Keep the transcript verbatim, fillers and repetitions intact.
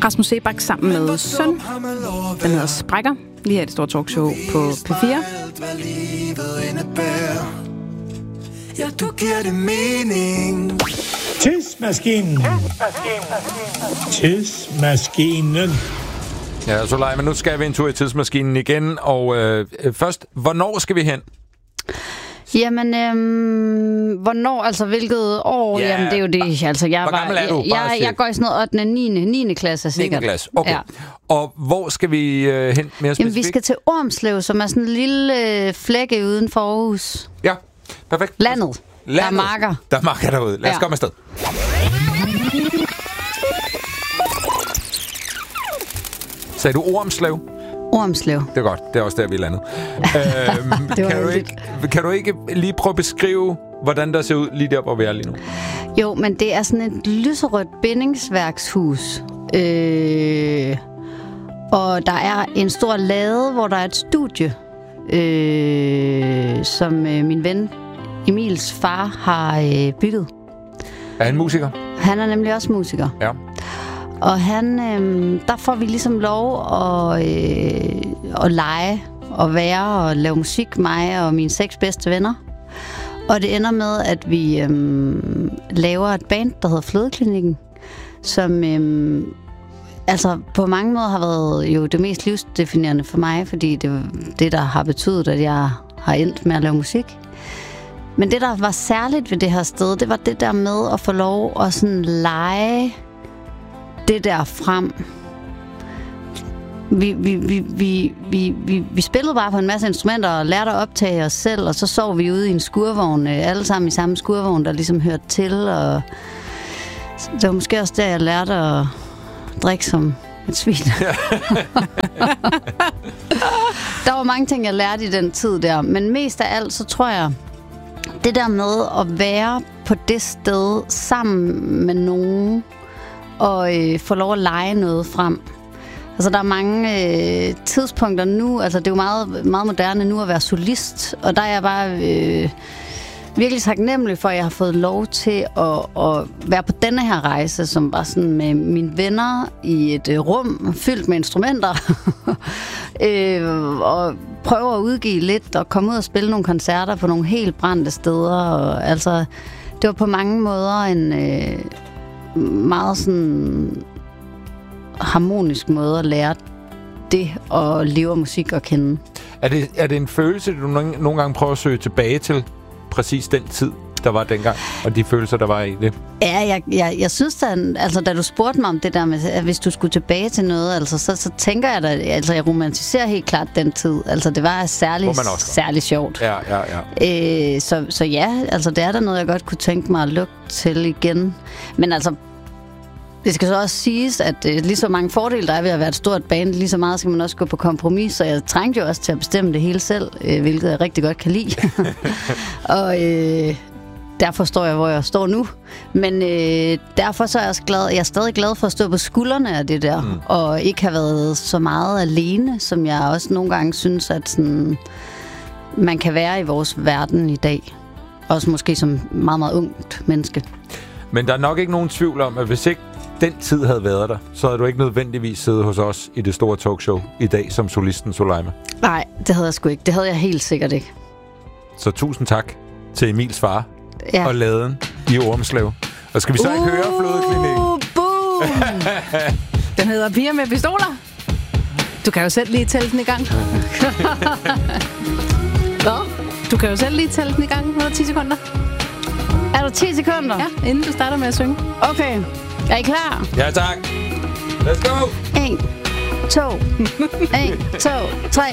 Rasmus Seebach sammen med Søn. Den hedder Sprækker. Lige her i det store talkshow på P fire. Ja, du giver det mening. Tidsmaskinen. Tidsmaskinen. Ja, så lej, men nu skal vi en tur i tidsmaskinen igen. Og øh, først, hvornår skal vi hen? Jamen, øhm, hvornår, altså hvilket år? Ja. Jamen, det er jo det. Altså, jeg, Hvor var, gammel er du? jeg, Bare jeg, sig. jeg går i sådan noget ottende niende niende klasse sikkert. niende klasse, okay. Ja. Og hvor skal vi øh, hen mere specifikt? Jamen, vi skal til Ormslev, som er sådan en lille øh, flække uden for Aarhus. Ja, perfekt. Landet. Landet. Der er marker. Der er marker derude. Lad os Ja. komme afsted. Sagde du Ormslev? Ormslev. Det er godt. Det er også der, vi er landet. øhm, Det var kan, du heldigt. ikke, kan du ikke lige prøve at beskrive, hvordan der ser ud lige der, hvor vi er lige nu? Jo, men det er sådan et lyserødt bindingsværkshus. Øh, og der er en stor lade, hvor der er et studie, øh, som øh, min ven Emils far har øh, bygget. Er han musiker? Han er nemlig også musiker. Ja. Og han, øh, der får vi ligesom lov at, øh, at lege og være og lave musik, mig og mine seks bedste venner. Og det ender med, at vi øh, laver et band, der hedder Flødeklinikken, som øh, altså på mange måder har været jo det mest livsdefinerende for mig, fordi det er det, der har betydet, at jeg har endt med at lave musik. Men det, der var særligt ved det her sted, det var det der med at få lov at sådan lege det der frem. Vi, vi, vi, vi, vi, vi, vi spillede bare på en masse instrumenter og lærte at optage os selv, og så sov vi ude i en skurvogn, alle sammen i samme skurvogn, der ligesom hørte til, og det var måske også der, jeg lærte at drikke som et svin. Der var mange ting, jeg lærte i den tid der, men mest af alt, så tror jeg, det der med at være på det sted sammen med nogen, og øh, få lov at lege noget frem. Altså, der er mange øh, tidspunkter nu, altså det er jo meget, meget moderne nu at være solist, og der er jeg bare øh, virkelig taknemmelig for, at jeg har fået lov til at, at være på denne her rejse, som var sådan med mine venner i et øh, rum fyldt med instrumenter, øh, og prøve at udgive lidt, og komme ud og spille nogle koncerter på nogle helt brændte steder, og altså, det var på mange måder en øh, meget sådan harmonisk måde at lære det og leve musik at kende. Er det, er det en følelse, du nogle, nogle gange prøver at søge tilbage til præcis den tid, der var dengang, og de følelser, der var i det? Ja, jeg, jeg, jeg synes da, altså da du spurgte mig om det der med, at hvis du skulle tilbage til noget, altså så, så tænker jeg da, altså jeg romantiserer helt klart den tid. Altså det var særligt, særligt sjovt. Ja, ja, ja. Øh, så, så ja, altså det er da noget, jeg godt kunne tænke mig at lukke til igen. Men altså, det skal så også siges, at øh, lige så mange fordele, der er ved at være et stort band, lige så meget skal man også gå på kompromis, så jeg trængte jo også til at bestemme det hele selv, øh, hvilket jeg rigtig godt kan lide. Og øh, derfor står jeg, hvor jeg står nu. Men øh, derfor så er jeg også glad, jeg er stadig glad for at stå på skuldrene af det der, mm. og ikke have været så meget alene, som jeg også nogle gange synes, at sådan, man kan være i vores verden i dag. Også måske som meget, meget ungt menneske. Men der er nok ikke nogen tvivl om, at hvis ikke den tid havde været der, så havde du ikke nødvendigvis siddet hos os i det store talkshow i dag som solisten Soleima. Nej, det havde jeg sgu ikke. Det havde jeg helt sikkert ikke. Så tusind tak til Emils far ja. og laden i Ormslev. Og skal vi så uh, ikke høre Flødeklinikken? Boom! Den hedder Piger med pistoler. Du kan jo selv lige tælle den i gang. Hvad? Du kan jo selv lige tælle den i gang. Nu er der ti sekunder. Er der ti sekunder? Ja, inden du starter med at synge. Okay. Er I klar? Ja, tak. Let's go! En, to, en, to, tre.